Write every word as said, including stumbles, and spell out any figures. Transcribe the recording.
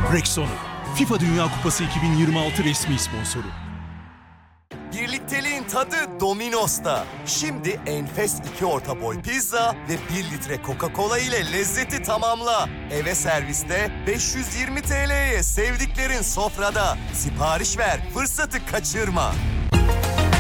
Rexona, FIFA Dünya Kupası iki bin yirmi altı resmi sponsoru. Birlikteliğin tadı Domino's'ta. Şimdi enfes iki orta boy pizza ve bir litre Coca-Cola ile lezzeti tamamla. Eve serviste beş yüz yirmi T L'ye sevdiklerin sofrada. Sipariş ver, fırsatı kaçırma.